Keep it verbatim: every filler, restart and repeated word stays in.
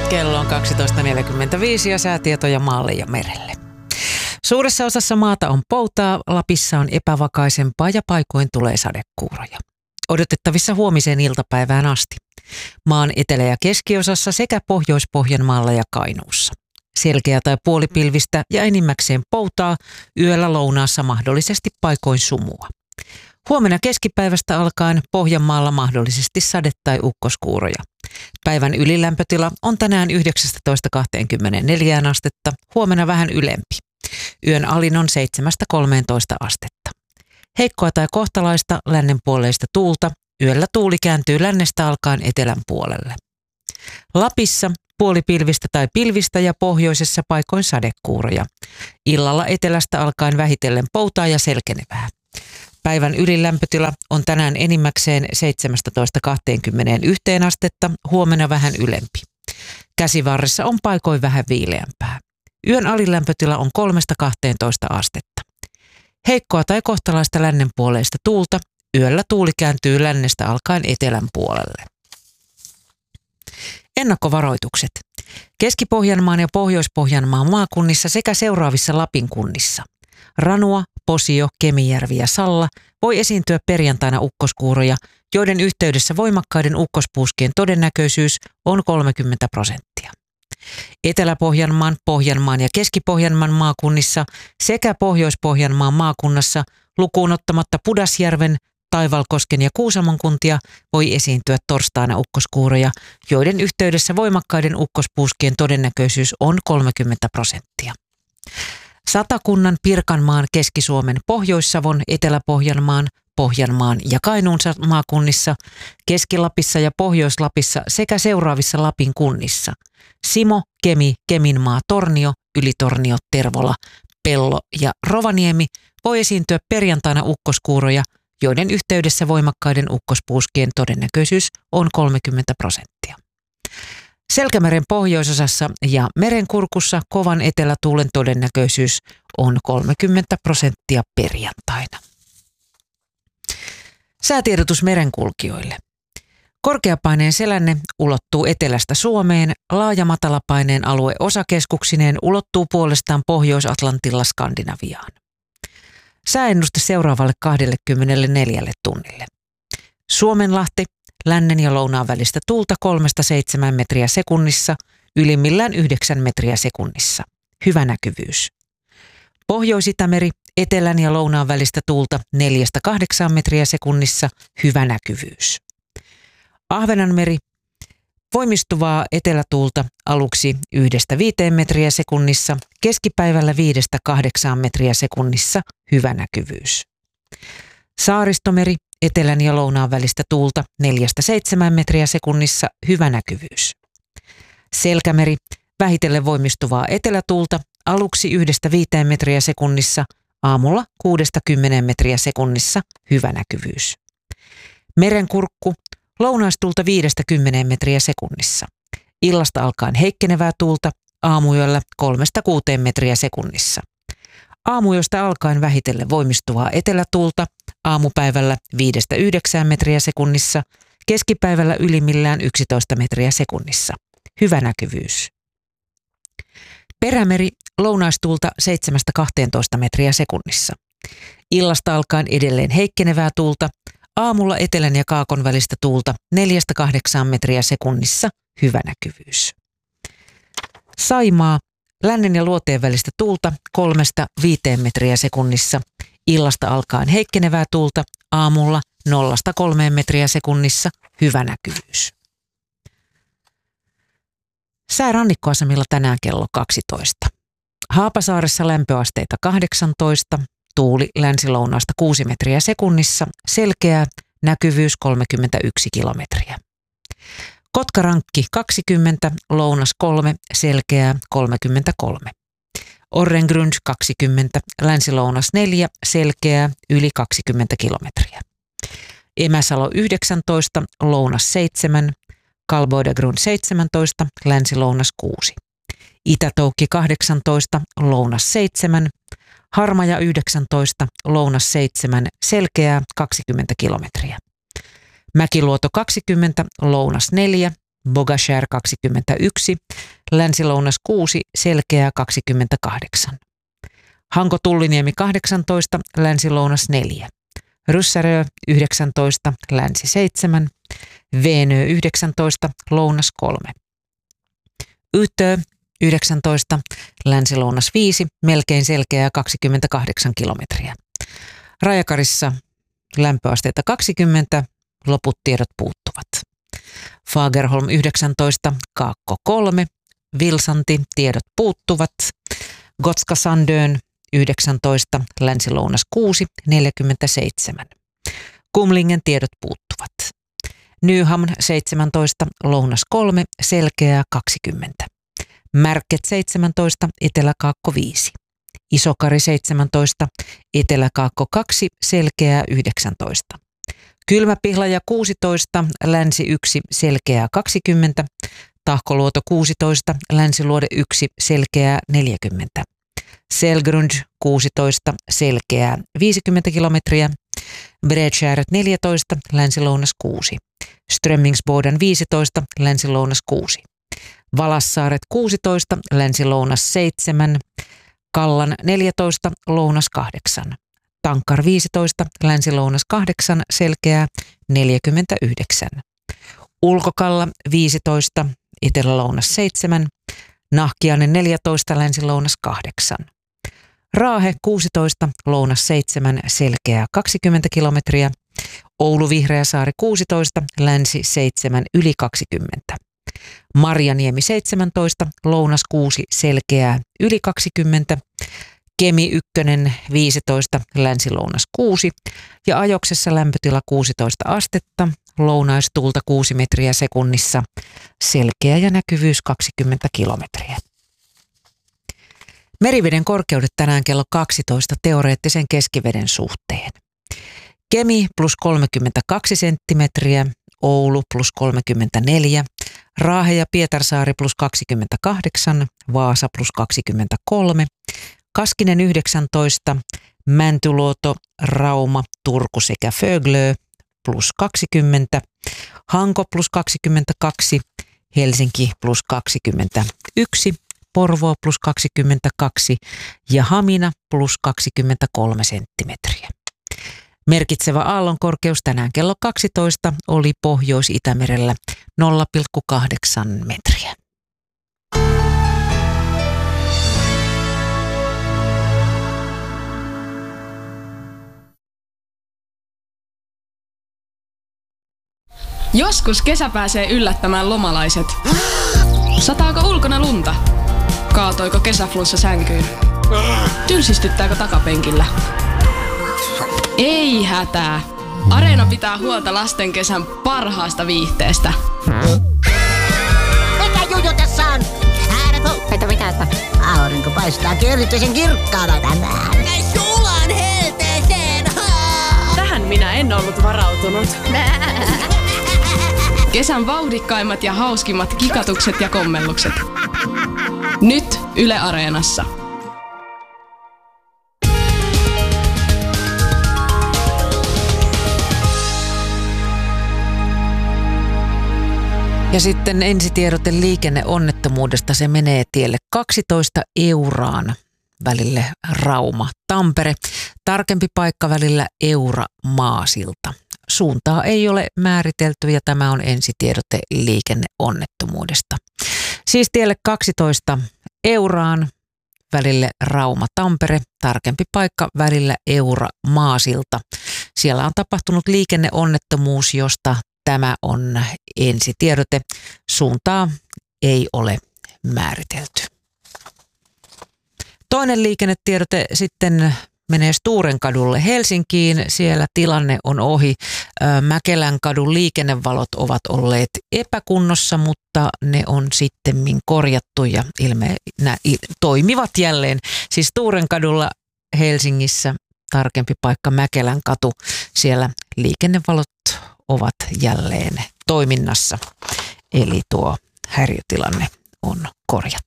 Kello on kaksitoista neljäkymmentäviisi ja säätietoja maalle ja merelle. Suuressa osassa maata on poutaa, Lapissa on epävakaisempaa ja paikoin tulee sadekuuroja. Odotettavissa huomiseen iltapäivään asti. Maan etelä- ja keskiosassa sekä Pohjois-Pohjanmaalla ja Kainuussa. Selkeä tai puolipilvistä ja enimmäkseen poutaa, yöllä lounaassa mahdollisesti paikoin sumua. Huomenna keskipäivästä alkaen Pohjanmaalla mahdollisesti sade- tai ukkoskuuroja. Päivän ylilämpötila on tänään yhdeksäntoista kaksikymmentäneljä astetta, huomenna vähän ylempi. Yön alin on seitsemästä kolmeentoista astetta. Heikkoa tai kohtalaista lännenpuoleista tuulta, yöllä tuuli kääntyy lännestä alkaen etelän puolelle. Lapissa puolipilvistä tai pilvistä ja pohjoisessa paikoin sadekuuroja. Illalla etelästä alkaen vähitellen poutaa ja selkenevää. Päivän ylilämpötila on tänään enimmäkseen seitsemästätoista kaksikymmentäyksi astetta, huomenna vähän ylempi. Käsivarressa on paikoin vähän viileämpää. Yön alilämpötila on kolmesta kahteentoista astetta. Heikkoa tai kohtalaista lännenpuoleista tuulta, yöllä tuuli kääntyy lännestä alkaen etelän puolelle. Ennakkovaroitukset. Keski-Pohjanmaan ja Pohjois-Pohjanmaan maakunnissa sekä seuraavissa Lapin kunnissa. Ranua, Posio, Kemijärvi ja Salla voi esiintyä perjantaina ukkoskuuroja, joiden yhteydessä voimakkaiden ukkospuuskien todennäköisyys on kolmekymmentä prosenttia. Etelä-Pohjanmaan, Pohjanmaan ja Keski-Pohjanmaan maakunnissa sekä Pohjois-Pohjanmaan maakunnassa lukuun ottamatta Pudasjärven, Taivalkosken ja Kuusamon kuntia voi esiintyä torstaina ukkoskuuroja, joiden yhteydessä voimakkaiden ukkospuuskien todennäköisyys on kolmekymmentä prosenttia. Satakunnan, Pirkanmaan, Keski-Suomen, Pohjois-Savon, Etelä-Pohjanmaan, Pohjanmaan ja Kainuun maakunnissa, Keski-Lapissa ja Pohjois-Lapissa sekä seuraavissa Lapin kunnissa. Simo, Kemi, Keminmaa, Tornio, Ylitornio, Tervola, Pello ja Rovaniemi voi esiintyä perjantaina ukkoskuuroja, joiden yhteydessä voimakkaiden ukkospuuskien todennäköisyys on kolmekymmentä prosenttia. Selkämeren pohjoisosassa ja merenkurkussa kovan etelätuulen todennäköisyys on kolmekymmentä prosenttia perjantaina. Säätiedotus merenkulkijoille. Korkeapaineen selänne ulottuu etelästä Suomeen, laaja matalapaineen alue osakeskuksineen ulottuu puolestaan Pohjois-Atlantilla Skandinaviaan. Sääennuste seuraavalle kaksikymmentäneljä tunnille. Suomenlahti, lännen ja lounaan välistä tuulta kolmesta seitsemään metriä sekunnissa, ylimmillään yhdeksän metriä sekunnissa. Hyvä näkyvyys. Pohjois-Itämeri, etelän ja lounaan välistä tuulta neljästä kahdeksaan metriä sekunnissa. Hyvä näkyvyys. Ahvenanmeri, voimistuvaa etelätuulta aluksi yhdestä viiteen metriä sekunnissa, keskipäivällä viidestä kahdeksaan metriä sekunnissa. Hyvä näkyvyys. Saaristomeri, etelän ja lounaan välistä tuulta neljästä seitsemään metriä sekunnissa. Hyvä näkyvyys. Selkämeri, vähitellen voimistuvaa etelätuulta aluksi yhdestä viiteen metriä sekunnissa, aamulla kuudesta kymmeneen metriä sekunnissa. Hyvä näkyvyys. Merenkurkku, lounaistuulta viidestä kymmeneen metriä sekunnissa. Illasta alkaen heikkenevää tuulta, aamuyöllä kolmesta kuuteen metriä sekunnissa. Aamuyöstä alkaen vähitellen voimistuvaa etelätuulta, aamupäivällä viidestä yhdeksään metriä sekunnissa, keskipäivällä ylimmillään yksitoista metriä sekunnissa. Hyvä näkyvyys. Perämeri, lounaistuulta seitsemästä kahteentoista metriä sekunnissa. Illasta alkaen edelleen heikkenevää tuulta, aamulla etelän ja kaakon välistä tuulta neljästä kahdeksaan metriä sekunnissa. Hyvä näkyvyys. Saimaa, lännen ja luoteen välistä tuulta kolmesta viiteen metriä sekunnissa. Illasta alkaen heikkenevää tuulta, aamulla nollasta kolmeen metriä sekunnissa. Hyvä näkyvyys. Sää rannikkoasemilla tänään kello kaksitoista. Haapasaaressa lämpöasteita kahdeksantoista, tuuli länsilounaasta kuusi metriä sekunnissa, selkeää, näkyvyys kolmekymmentäyksi kilometriä. Kotkarankki kaksikymmentä, lounas kolme, selkeää kolmekymmentäkolme. Orrengrund kaksikymmentä, länsilounas neljä, selkeää yli kaksikymmentä kilometriä. Emäsalo yhdeksäntoista, lounas seitsemän, Kalboidagrund seitsemäntoista, länsilounas kuusi. Itätoukki kahdeksantoista, lounas seitsemän, Harmaja yhdeksäntoista, lounas seitsemän, selkeää kaksikymmentä kilometriä. Mäkiluoto kaksikymmentä, lounas neljä, Bogashär kaksikymmentäyksi, länsi-lounas kuusi, selkeää kaksikymmentäkahdeksan. Hanko-Tulliniemi kahdeksantoista, länsi-lounas neljä. Ryssärö yhdeksäntoista, länsi seitsemän. Veenö yhdeksäntoista, lounas kolme. Ytö yhdeksäntoista, länsi-lounas viisi, melkein selkeää kaksikymmentäkahdeksan kilometriä. Rajakarissa lämpöasteita kaksikymmentä, loput tiedot puuttuvat. Fagerholm yhdeksäntoista, Kaakko kolme, Vilsanti, tiedot puuttuvat. Gotska Sandön yhdeksäntoista, länsi-lounas kuusi, neljäkymmentäseitsemän. Kumlingen tiedot puuttuvat. Nyhamn seitsemäntoista, lounas kolme, selkeää kaksikymmentä. Märket seitsemäntoista, etelä-kaakko viisi. Isokari seitsemäntoista, etelä-kaakko kaksi, selkeää yhdeksäntoista. Kylmäpihlaja kuusitoista, länsi yksi, selkeää kaksikymmentä. Tahkoluoto kuusitoista, länsiluode yksi, selkeää neljäkymmentä. Selgrund kuusitoista, selkeää viisikymmentä kilometriä. Bredskärret neljätoista, länsi-lounas kuusi. Strömmingsboden viisitoista, länsi-lounas kuusi. Valassaaret kuusitoista, länsi-lounas seitsemän. Kallan neljätoista, lounas kahdeksan. Tankar viisitoista, länsi-lounas kahdeksan, selkeää neljäkymmentäyhdeksän. Ulkokalla viisitoista, etelä-lounas seitsemän. Nahkiainen neljätoista, länsi-lounas kahdeksan. Raahe kuusitoista, lounas seitsemän, selkeää kaksikymmentä kilometriä. Oulu Vihreäsaari kuusitoista, länsi seitsemän, yli kaksikymmentä. Marjaniemi seitsemäntoista, lounas kuusi, selkeää yli kaksikymmentä. Kemi ykkönen viisitoista, länsi-lounas kuusi ja Ajoksessa lämpötila kuusitoista astetta, lounaistuulta kuusi metriä sekunnissa, selkeä ja näkyvyys kaksikymmentä kilometriä. Meriveden korkeudet tänään kello kaksitoista teoreettisen keskiveden suhteen. Kemi plus kolmekymmentäkaksi senttimetriä, Oulu plus kolmekymmentäneljä, Raahe ja Pietarsaari plus kaksikymmentäkahdeksan, Vaasa plus kaksikymmentäkolme, Kaskinen yhdeksäntoista, Mäntyluoto, Rauma, Turku sekä Föglö plus kaksikymmentä, Hanko plus kaksikymmentäkaksi, Helsinki plus kaksikymmentäyksi, Porvoo plus kaksikymmentäkaksi ja Hamina plus kaksikymmentäkolme senttimetriä. Merkitsevä aallonkorkeus tänään kello kaksitoista oli Pohjois-Itämerellä nolla pilkku kahdeksan metriä. Joskus kesä pääsee yllättämään lomalaiset. Sataako ulkona lunta? Kaatoiko kesäflunssa sänkyyn? Tylsistyttääkö takapenkillä? Ei hätää. Areena pitää huolta lasten kesän parhaasta viihteestä. Mikä juju tässä on? Äänet on... Että mitä sitä? Aurinko paistaa erityisen kirkkaana tänään. Sulan helteeseen! Tähän minä en ollut varautunut. Kesän vauhdikkaimmat ja hauskimmat kikatukset ja kommellukset. Nyt Yle Areenassa. Ja sitten ensitiedote liikenneonnettomuudesta. Se menee tielle kaksitoista Euraan välille Rauma-Tampere. Tarkempi paikka välillä Eura-Maasilta. Suuntaa ei ole määritelty ja tämä on ensitiedote liikenneonnettomuudesta. Siis tielle kaksitoista Euraan välille Rauma-Tampere. Tarkempi paikka välillä Eura-Maasilta. Siellä on tapahtunut liikenneonnettomuus, josta tämä on ensitiedote. Suuntaa ei ole määritelty. Toinen liikennetiedote sitten menee Sturenkadulle Helsinkiin. Siellä tilanne on ohi. Mäkelänkadun liikennevalot ovat olleet epäkunnossa, mutta ne on sittemmin korjattu ja ilme, nä, toimivat jälleen. Siis Sturenkadulla Helsingissä tarkempi paikka Mäkelänkatu. Siellä liikennevalot ovat jälleen toiminnassa. Eli tuo häiriötilanne on korjattu.